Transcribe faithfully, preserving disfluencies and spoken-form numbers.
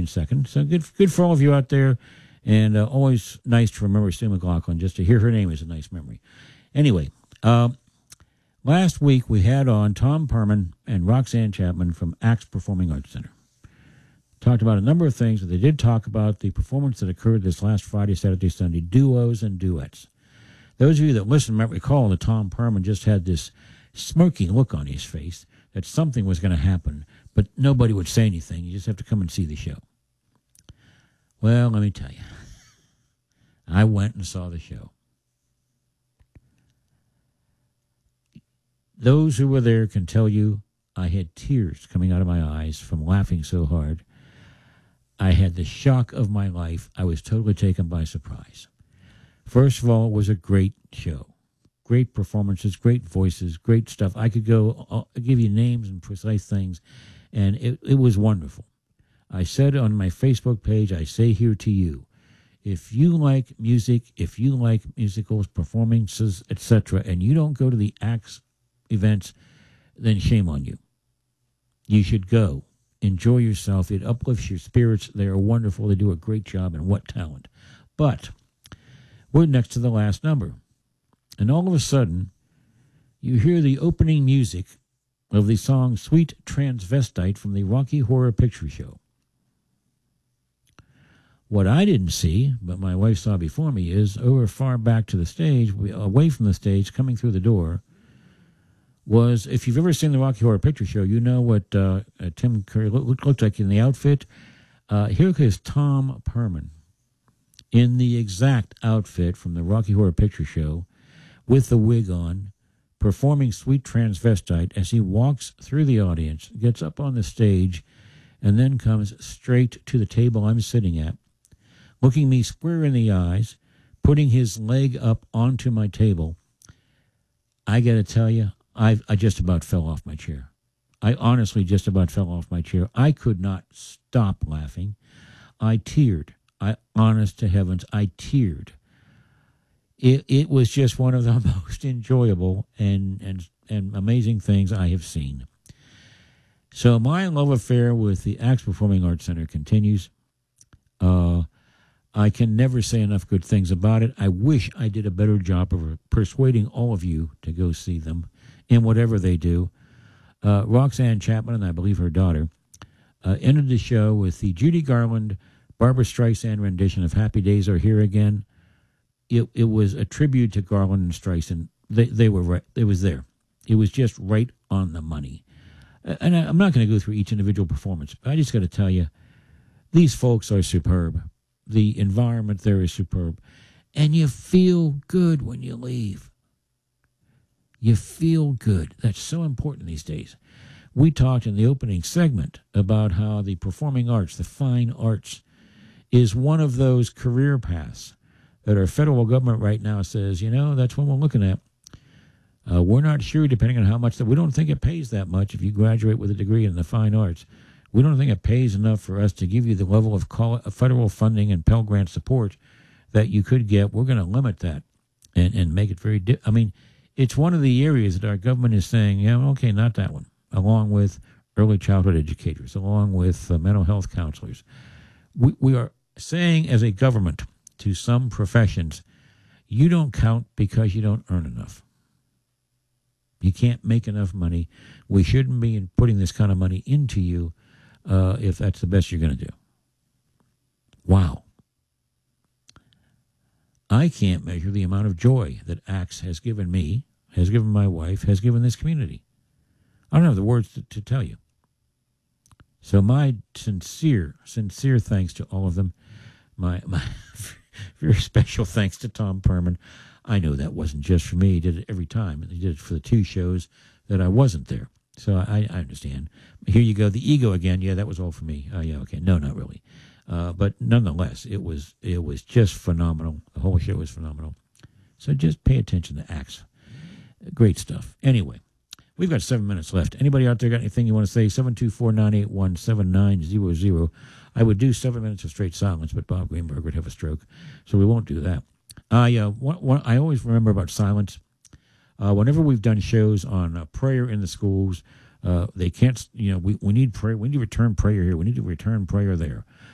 in second. So good, good for all of you out there. And uh, always nice to remember Sue McLaughlin. Just to hear her name is a nice memory. Anyway, uh, last week we had on Tom Perman and Roxanne Chapman from Axe Performing Arts Center. Talked about a number of things, but they did talk about the performance that occurred this last Friday, Saturday, Sunday, duos and duets. Those of you that listen might recall that Tom Perman just had this smirky look on his face that something was going to happen, but nobody would say anything. You just have to come and see the show. Well, let me tell you, I went and saw the show. Those who were there can tell you I had tears coming out of my eyes from laughing so hard. I had the shock of my life. I was totally taken by surprise. First of all, it was a great show. Great performances, great voices, great stuff. I could go I'll give you names and precise things, and it, it was wonderful. I said on my Facebook page, I say here to you, if you like music, if you like musicals, performances, et cetera, and you don't go to the Axe events, then shame on you. You should go. Enjoy yourself. It uplifts your spirits. They are wonderful. They do a great job, and what talent. But we're next to the last number. And all of a sudden, you hear the opening music of the song Sweet Transvestite from the Rocky Horror Picture Show. What I didn't see, but my wife saw before me, is over far back to the stage, away from the stage, coming through the door, was, if you've ever seen the Rocky Horror Picture Show, you know what uh, uh, Tim Curry looked, looked like in the outfit. Uh, here is Tom Perman in the exact outfit from the Rocky Horror Picture Show with the wig on, performing Sweet Transvestite as he walks through the audience, gets up on the stage, and then comes straight to the table I'm sitting at, looking me square in the eyes, putting his leg up onto my table. I got to tell you, I I just about fell off my chair. I honestly just about fell off my chair. I could not stop laughing. I teared. I, honest to heavens, I teared. It it was just one of the most enjoyable and, and, and amazing things I have seen. So my love affair with the Axe Performing Arts Center continues. Uh, I can never say enough good things about it. I wish I did a better job of persuading all of you to go see them in whatever they do. Uh, Roxanne Chapman, and I believe her daughter, uh, ended the show with the Judy Garland, Barbra Streisand rendition of Happy Days Are Here Again. It it was a tribute to Garland and Streisand. They they were right. It was there. It was just right on the money. And I, I'm not going to go through each individual performance, but I just got to tell you, these folks are superb. The environment there is superb. And you feel good when you leave. You feel good. That's so important these days. We talked in the opening segment about how the performing arts, the fine arts, is one of those career paths that our federal government right now says, you know, that's what we're looking at. Uh, we're not sure, depending on how much, that we don't think it pays that much if you graduate with a degree in the fine arts. We don't think it pays enough for us to give you the level of call, federal funding and Pell Grant support that you could get. We're going to limit that and, and make it very, di- I mean, it's one of the areas that our government is saying, yeah, okay, not that one, along with early childhood educators, along with uh, mental health counselors. We, we are saying as a government to some professions, you don't count because you don't earn enough. You can't make enough money. We shouldn't be putting this kind of money into you uh, if that's the best you're going to do. Wow. I can't measure the amount of joy that Axe has given me, has given my wife, has given this community. I don't have the words to, to tell you. So my sincere, sincere thanks to all of them. My, my very special thanks to Tom Perman. I know that wasn't just for me. He did it every time, and he did it for the two shows that I wasn't there. So I, I understand. Here you go. The ego again. Yeah, that was all for me. Oh, yeah, okay. No, not really. Uh, but nonetheless, it was it was just phenomenal. The whole show was phenomenal. So just pay attention to Axe. Great stuff. Anyway, we've got seven minutes left. Anybody out there got anything you want to say? seven two four, nine eight one, seven nine zero zero. I would do seven minutes of straight silence, but Bob Greenberg would have a stroke, so we won't do that. I uh, one, one, I always remember about silence. Uh, whenever we've done shows on uh, prayer in the schools, uh, they can't, you know, we, we need prayer. We need to return prayer here. We need to return prayer there.